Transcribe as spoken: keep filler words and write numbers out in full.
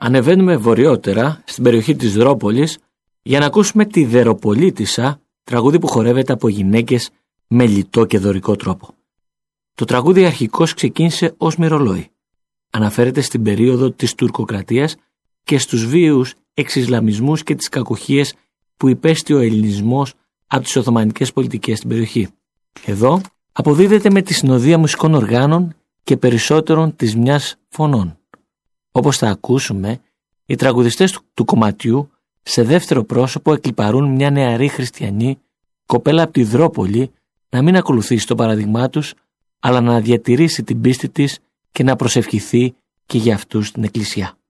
Ανεβαίνουμε βορειότερα, στην περιοχή της Δρόπολης, για να ακούσουμε τη Δεροπολίτισσα, τραγούδι που χορεύεται από γυναίκες με λιτό και δωρικό τρόπο. Το τραγούδι αρχικώς ξεκίνησε ως μυρολόι. Αναφέρεται στην περίοδο της τουρκοκρατίας και στους βίαιους εξισλαμισμούς και τις κακουχίες που υπέστη ο ελληνισμός από τις Οθωμανικές πολιτικές στην περιοχή. Εδώ αποδίδεται με τη συνοδεία μουσικών οργάνων και περισσότερων της μιας φωνών. Όπως θα ακούσουμε, οι τραγουδιστές του, του κομματιού σε δεύτερο πρόσωπο εκλιπαρούν μια νεαρή χριστιανή κοπέλα από τη Δρόπολη να μην ακολουθήσει το παράδειγμά τους, αλλά να διατηρήσει την πίστη της και να προσευχηθεί και για αυτούς στην εκκλησιά.